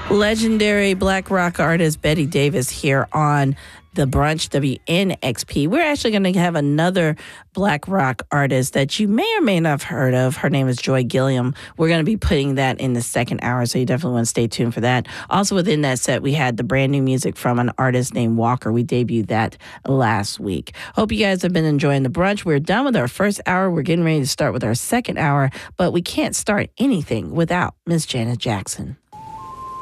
Legendary black rock artist Betty Davis here on The Brunch, WNXP. We're actually going to have another black rock artist that you may or may not have heard of. Her name is Joy Gilliam. We're going to be putting that in the second hour, so you definitely want to stay tuned for that. Also within that set, we had the brand new music from an artist named Walker. We debuted that last week. Hope you guys have been enjoying The Brunch. We're done with our first hour. We're getting ready to start with our second hour, but we can't start anything without Miss Janet Jackson.